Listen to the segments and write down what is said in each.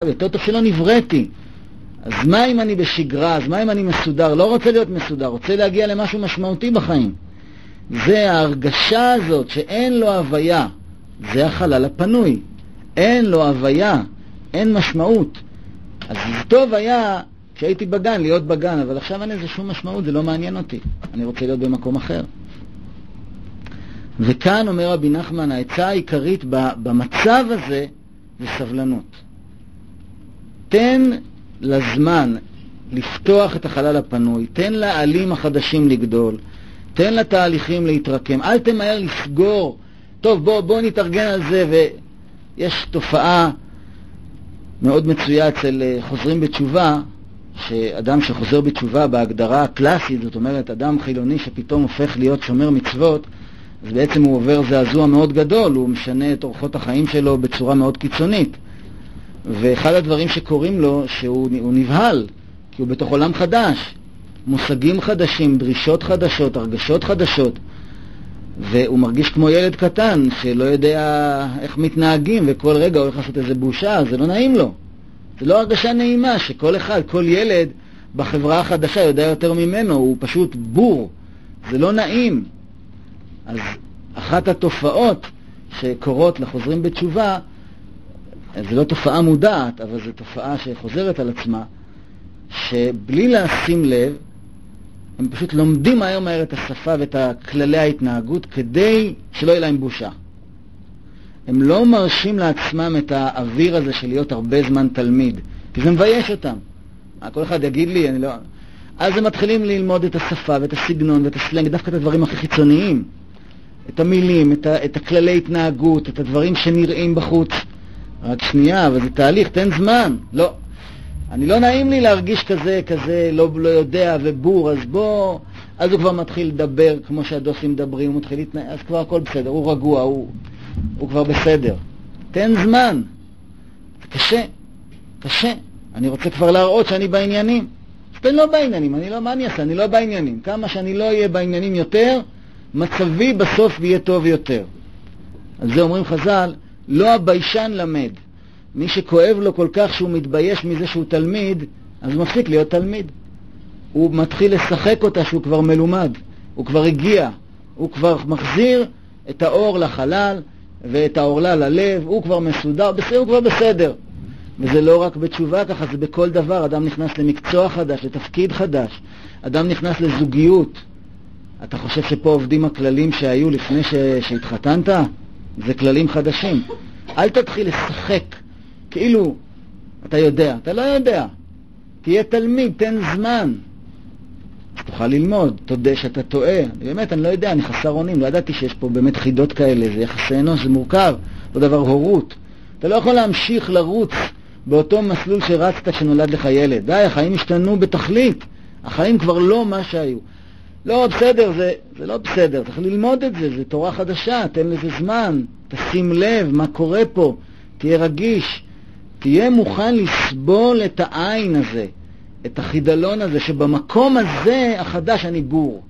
יותר טוב שלא נבראתי. אז מה אם אני בשגרה? אז מה אם אני מסודר? לא רוצה להיות מסודר, רוצה להגיע למשהו משמעותי בחיים. זה ההרגשה הזאת שאין לו הוויה, זה החלל הפנוי. אין לו הוויה, אין משמעות. אז זה טוב היה כשהייתי בגן, להיות בגן, אבל עכשיו אין איזה שום משמעות, זה לא מעניין אותי. אני רוצה להיות במקום אחר. וכאן אומר רבי נחמן, העצה העיקרית במצב הזה זה סבלנות. תן לזמן לפתוח את החלל הפנוי, תן לעלים החדשים לגדול, תן לתהליכים להתרקם, אל תמהר לסגור. טוב, בוא נתארגן על זה. ויש תופעה מאוד מצויה אצל חוזרים בתשובה, שאדם שחוזר בתשובה בהגדרה הקלאסית, זאת אומרת אדם חילוני שפתאום הופך להיות שומר מצוות, אז בעצם הוא עובר זעזוע מאוד גדול, הוא משנה את אורחות החיים שלו בצורה מאוד קיצונית. ואחד הדברים שקוראים לו שהוא נבהל, כי הוא בתוך עולם חדש, מושגים חדשים, דרישות חדשות, הרגשות חדשות, והוא מרגיש כמו ילד קטן שלא יודע איך מתנהגים, וכל רגע הולך לעשות איזה בושה, זה לא נעים לו. זה לא הרגשה נעימה שכל אחד, כל ילד בחברה החדשה יודע יותר ממנו, הוא פשוט בור, זה לא נעים. אז אחת התופעות שקורות לחוזרים בתשובה, זה לא תופעה מודעת, אבל זו תופעה שחוזרת על עצמה, שבלי לשים לב, הם פשוט לומדים מהר את השפה ואת כללי ההתנהגות כדי שלא יהיה להם בושה. הם לא מרשים לעצמם את האוויר הזה של להיות הרבה זמן תלמיד, כי זה מבייש אותם. כל אחד יגיד לי, אני לא... אז הם מתחילים ללמוד את השפה ואת הסגנון ואת הסלנג, דווקא את הדברים הכי חיצוניים, את המילים, את הכללי התנהגות, את הדברים שנראים בחוץ. רק שנייה, אבל זה תהליך, תן זמן. לא. אני לא נעים לי להרגיש כזה, לא יודע ובור, אז בוא... אז הוא כבר מתחיל לדבר כמו שהדוסים מדברים, הוא מתחיל להתנהג, אז כבר הכל בסדר, הוא רגוע, הוא כבר בסדר. תן זמן. זה קשה. אני רוצה כבר להראות שאני בעניינים. אז לא בעניינים, מה אני אעשה? אני לא בעניינים. כמה שאני לא אהיה בעניינים יותר, מצבי בסוף יהיה טוב יותר. אז זה אומרים חז"ל, לא הביישן למד. מי שכואב לו כל כך שהוא מתבייש מזה שהוא תלמיד, אז הוא מפסיק להיות תלמיד. הוא מתחיל לשחק אותה שהוא כבר מלומד, הוא כבר הגיע, הוא כבר מחזיר את האור לחלל ואת האורלה ללב, הוא כבר מסודר, הוא כבר בסדר. וזה לא רק בתשובה ככה, זה בכל דבר. אדם נכנס למקצוע חדש, לתפקיד חדש, אדם נכנס לזוגיות. אתה חושב שפה עובדים הכללים שהיו לפני שהתחתנת? זה כללים חדשים. אל תתחיל לשחק כאילו אתה יודע, אתה לא יודע. תהיה תלמיד, תן זמן, אז תוכל ללמוד. תודה שאתה טועה. באמת, אני לא יודע, אני חסר אונים, לא ידעתי שיש פה באמת חידות כאלה, זה יחסי אנוש, זה מורכב. אותו דבר הורות, אתה לא יכול להמשיך לרוץ באותו מסלול שרצת שנולד לך ילד. די, החיים השתנו בתכלית, החיים כבר לא מה שהיו. לא, בסדר, זה לא בסדר, צריך ללמוד את זה, זה תורה חדשה, תן לזה זמן, תשים לב מה קורה פה, תהיה רגיש, תהיה מוכן לסבול את העין הזה, את החידלון הזה, שבמקום הזה החדש אני בור.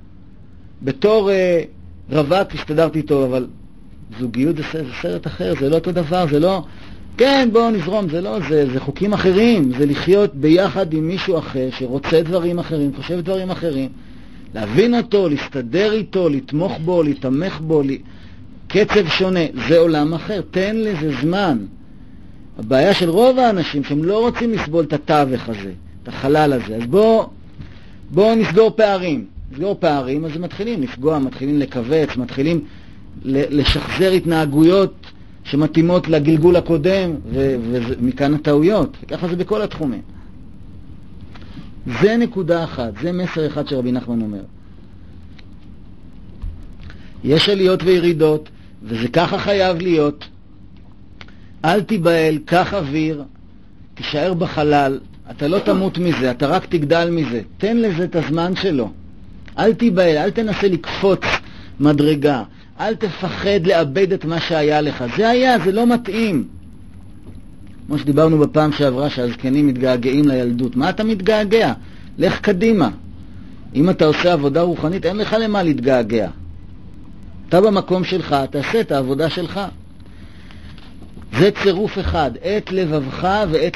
בתור רווק הסתדרתי טוב, אבל זוגיות זה סרט אחר, זה לא אותו דבר, זה לא... כן, בואו נזרום, זה לא, זה חוקים אחרים, זה לחיות ביחד עם מישהו אחר שרוצה דברים אחרים, חושב דברים אחרים, להבין אותו, להסתדר איתו, לתמוך בו, להתמך בו, קצב שונה, זה עולם אחר, תן לזה זמן. הבעיה של רוב האנשים שהם לא רוצים לסבול את התווך הזה, את החלל הזה, אז בואו נסגור פערים. נסגור פערים, אז מתחילים לפגוע, מתחילים לקווץ, מתחילים לשחזר התנהגויות שמתאימות לגלגול הקודם, ומכאן הטעויות. ככה זה בכל התחומים. זה נקודה אחת, זה מסר אחד שרבי נחמן אומר. יש עליות וירידות, וזה ככה חייב להיות. אל תיבהל, קח אוויר, תישאר בחלל, אתה לא תמות מזה, אתה רק תגדל מזה. תן לזה את הזמן שלו. אל תיבהל, אל תנסה לקפוץ מדרגה, אל תפחד לאבד את מה שהיה לך. זה היה, זה לא מתאים. כמו שדיברנו בפעם שעברה שהזקנים מתגעגעים לילדות. מה אתה מתגעגע? לך קדימה. אם אתה עושה עבודה רוחנית, אין לך למה להתגעגע. אתה במקום שלך, תעשה את העבודה שלך. זה צירוף אחד, את לבבך ואת